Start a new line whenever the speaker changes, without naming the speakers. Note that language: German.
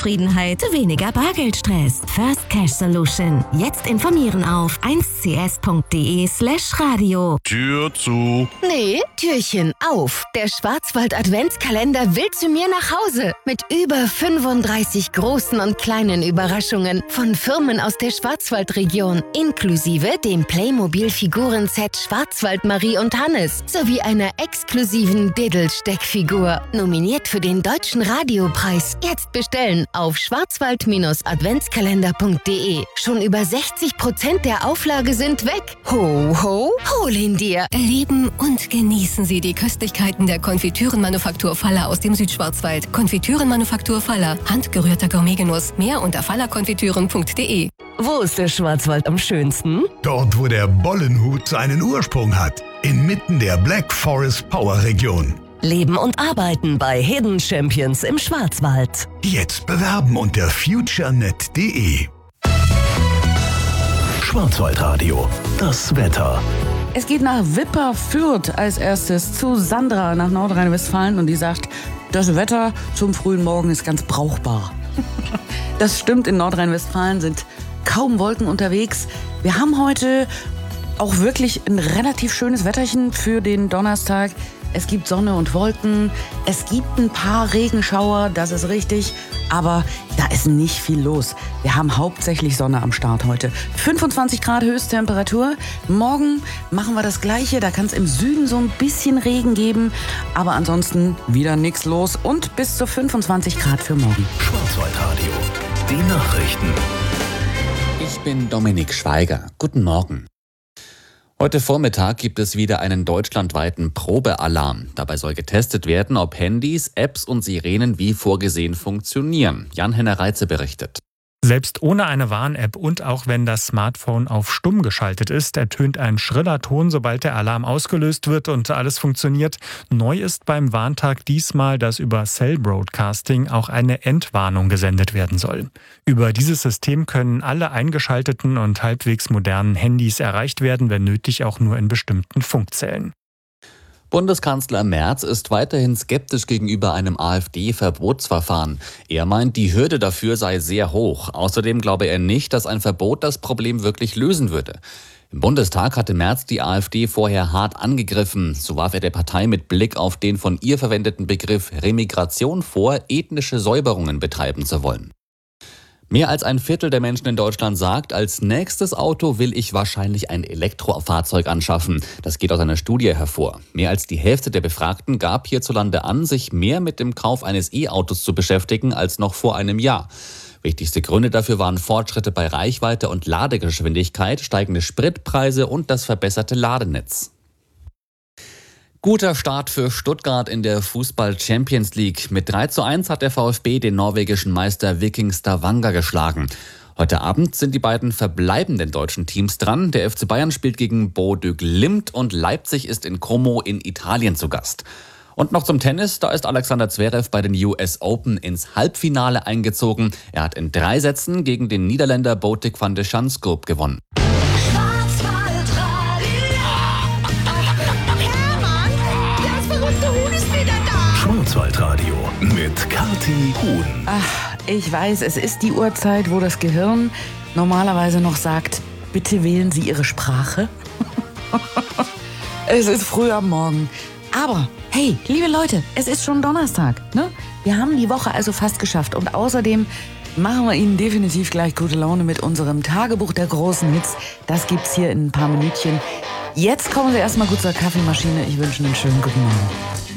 Zufriedenheit, weniger Bargeldstress. First Cash Solution. Jetzt informieren auf 1cs.de/radio.
Tür zu.
Nee, Türchen auf. Der Schwarzwald Adventskalender will zu mir nach Hause. Mit über 35 großen und kleinen Überraschungen von Firmen aus der Schwarzwaldregion. Inklusive dem Playmobil-Figurenset Schwarzwald Marie und Hannes. Sowie einer exklusiven Diddle-Steckfigur. Nominiert für den Deutschen Radiopreis. Jetzt bestellen auf schwarzwald-adventskalender.de. Schon über 60% der Auflage sind weg. Ho, ho, hol ihn dir.
Erleben und genießen Sie die Köstlichkeiten der Konfitürenmanufaktur Faller aus dem Südschwarzwald. Konfitürenmanufaktur Faller. Handgerührter Gourmetgenuss. Mehr unter fallerkonfitüren.de.
Wo ist der Schwarzwald am schönsten?
Dort, wo der Bollenhut seinen Ursprung hat. Inmitten der Black Forest Power Region.
Leben und arbeiten bei Hidden Champions im Schwarzwald.
Jetzt bewerben unter futurenet.de.
Schwarzwaldradio, das Wetter.
Es geht nach Wipperfürth als erstes zu Sandra nach Nordrhein-Westfalen und die sagt, das Wetter zum frühen Morgen ist ganz brauchbar. Das stimmt, in Nordrhein-Westfalen sind kaum Wolken unterwegs. Wir haben heute auch wirklich ein relativ schönes Wetterchen für den Donnerstag. Es gibt Sonne und Wolken, es gibt ein paar Regenschauer, das ist richtig, aber da ist nicht viel los. Wir haben hauptsächlich Sonne am Start heute. 25 Grad Höchsttemperatur. Morgen machen wir das Gleiche, da kann es im Süden so ein bisschen Regen geben, aber ansonsten wieder nichts los und bis zu 25 Grad für morgen.
Schwarzwaldradio, die Nachrichten.
Ich bin Dominik Schweiger. Guten Morgen. Heute Vormittag gibt es wieder einen deutschlandweiten Probealarm. Dabei soll getestet werden, ob Handys, Apps und Sirenen wie vorgesehen funktionieren. Jan-Henner Reitze berichtet.
Selbst ohne eine Warn-App und auch wenn das Smartphone auf stumm geschaltet ist, ertönt ein schriller Ton, sobald der Alarm ausgelöst wird und alles funktioniert. Neu ist beim Warntag diesmal, dass über Cell Broadcasting auch eine Entwarnung gesendet werden soll. Über dieses System können alle eingeschalteten und halbwegs modernen Handys erreicht werden, wenn nötig auch nur in bestimmten Funkzellen.
Bundeskanzler Merz ist weiterhin skeptisch gegenüber einem AfD-Verbotsverfahren. Er meint, die Hürde dafür sei sehr hoch. Außerdem glaube er nicht, dass ein Verbot das Problem wirklich lösen würde. Im Bundestag hatte Merz die AfD vorher hart angegriffen. So warf er der Partei mit Blick auf den von ihr verwendeten Begriff Remigration vor, ethnische Säuberungen betreiben zu wollen. Mehr als ein Viertel der Menschen in Deutschland sagt, als nächstes Auto will ich wahrscheinlich ein Elektrofahrzeug anschaffen. Das geht aus einer Studie hervor. Mehr als die Hälfte der Befragten gab hierzulande an, sich mehr mit dem Kauf eines E-Autos zu beschäftigen als noch vor einem Jahr. Wichtigste Gründe dafür waren Fortschritte bei Reichweite und Ladegeschwindigkeit, steigende Spritpreise und das verbesserte Ladenetz. Guter Start für Stuttgart in der Fußball-Champions League. Mit 3:1 hat der VfB den norwegischen Meister Viking Stavanger geschlagen. Heute Abend sind die beiden verbleibenden deutschen Teams dran. Der FC Bayern spielt gegen Bodø Glimt und Leipzig ist in Como in Italien zu Gast. Und noch zum Tennis, da ist Alexander Zverev bei den US Open ins Halbfinale eingezogen. Er hat in 3 Sätzen gegen den Niederländer Botic van de Schanskoop gewonnen.
Schwarzwaldradio mit Kathi Huhn.
Ach, ich weiß, es ist die Uhrzeit, wo das Gehirn normalerweise noch sagt, bitte wählen Sie Ihre Sprache. Es ist früh am Morgen. Aber, hey, liebe Leute, es ist schon Donnerstag, ne? Wir haben die Woche also fast geschafft und außerdem machen wir Ihnen definitiv gleich gute Laune mit unserem Tagebuch der großen Hits. Das gibt's hier in ein paar Minütchen. Jetzt kommen Sie erstmal gut zur Kaffeemaschine. Ich wünsche Ihnen einen schönen guten Morgen.